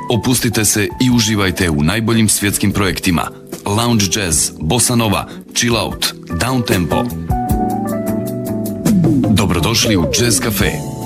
Opustite se i uživajte u najboljim svjetskim projektima. Lounge jazz, bossa nova, chill out, down tempo. Dobrodošli u Jazz Cafe.